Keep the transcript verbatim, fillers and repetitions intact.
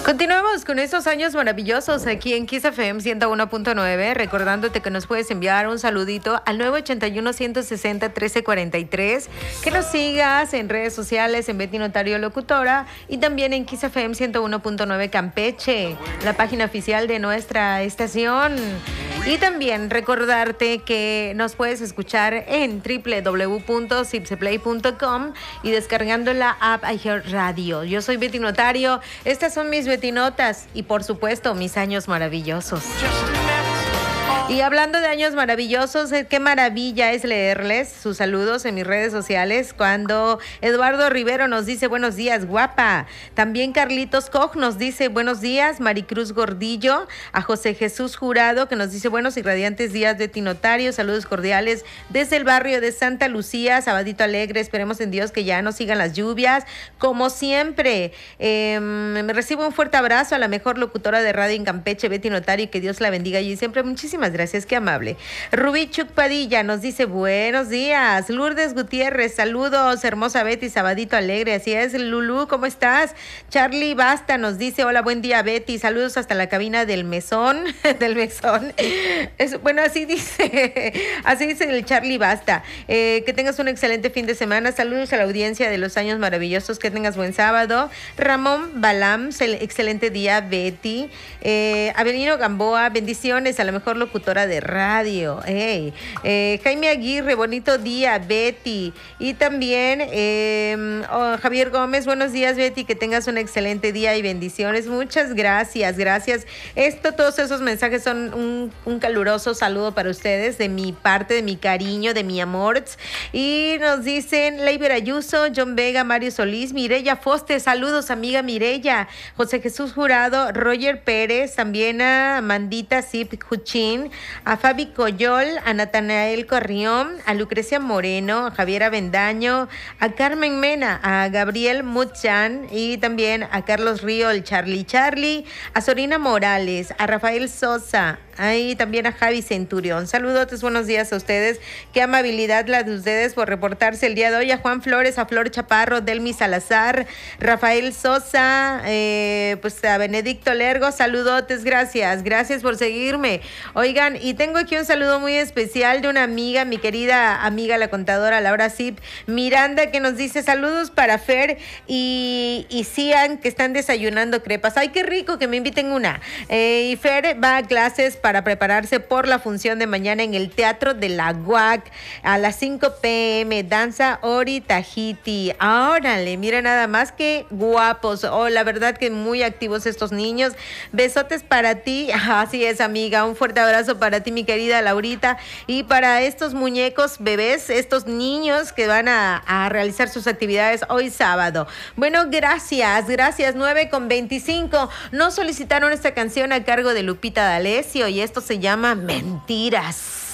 Continuamos con estos años maravillosos aquí en Kiss F M ciento uno punto nueve, recordándote que nos puedes enviar un saludito al nueve ochenta y uno, ciento sesenta, trece cuarenta y tres, que nos sigas en redes sociales en Betty Notario Locutora y también en Kiss F M ciento uno punto nueve Campeche, la página oficial de nuestra estación. Y también recordarte que nos puedes escuchar en doble u doble u doble u punto zipseplay punto com y descargando la app iHeartRadio. Yo soy Betty Notario, estas son mis Betinotas y por supuesto mis años maravillosos. Y hablando de años maravillosos, qué maravilla es leerles sus saludos en mis redes sociales cuando Eduardo Rivero nos dice buenos días, guapa. También Carlitos Koch nos dice buenos días, Maricruz Gordillo, a José Jesús Jurado que nos dice buenos y radiantes días de Tinotario, saludos cordiales desde el barrio de Santa Lucía, sabadito alegre, esperemos en Dios que ya no sigan las lluvias, como siempre. Eh, me recibo un fuerte abrazo a la mejor locutora de radio en Campeche, Betty Notario, y que Dios la bendiga y siempre muchísimas gracias, qué amable. Rubí Chuc Padilla nos dice buenos días. Lourdes Gutiérrez, saludos, hermosa Betty, sabadito alegre, así es. Lulú, ¿cómo estás? Charlie Basta nos dice hola, buen día Betty, saludos hasta la cabina del mesón, del mesón. Es, bueno, así dice, así dice el Charlie Basta. Eh, que tengas un excelente fin de semana, saludos a la audiencia de los años maravillosos, que tengas buen sábado. Ramón Balam, excelente día Betty. Eh, Avelino Gamboa, bendiciones a la mejor locutora de radio. Hey. Eh, Jaime Aguirre, bonito día, Betty. Y también eh, oh, Javier Gómez, buenos días, Betty, que tengas un excelente día y bendiciones. Muchas gracias, gracias. Esto, todos esos mensajes son un, un caluroso saludo para ustedes, de mi parte, de mi cariño, de mi amor. Y nos dicen Leiber Ayuso, John Vega, Mario Solís, Mireya Foste, saludos, amiga Mireya. José Jesús Jurado, Roger Pérez, también a Mandita Zip Juchín, a Fabi Coyol, a Natanael Corrión, a Lucrecia Moreno, a Javier Avendaño, a Carmen Mena, a Gabriel Muchan y también a Carlos Río, el Charlie Charlie, a Sorina Morales, a Rafael Sosa, ahí también a Javi Centurión. Saludos, buenos días a ustedes. Qué amabilidad la de ustedes por reportarse el día de hoy. A Juan Flores, a Flor Chaparro, Delmi Salazar, Rafael Sosa, eh, pues a Benedicto Lergo, saludotes, gracias, gracias por seguirme. Oigan, y tengo aquí un saludo muy especial de una amiga, mi querida amiga, la contadora Laura Zip Miranda, que nos dice saludos para Fer y, y Cian, que están desayunando crepas. Ay, qué rico, que me inviten una. Eh, y Fer va a clases para prepararse por la función de mañana en el Teatro de la U A C a las cinco pe eme, danza Ori Tahiti. Órale, mira nada más que guapos. Oh, la verdad que muy activos estos niños. Besotes para ti. Así es, amiga, un fuerte abrazo para ti, mi querida Laurita, y para estos muñecos bebés, estos niños que van a, a realizar sus actividades hoy sábado. Bueno, gracias, gracias. nueve con veinticinco. Nos solicitaron esta canción a cargo de Lupita D'Alessio y esto se llama Mentiras.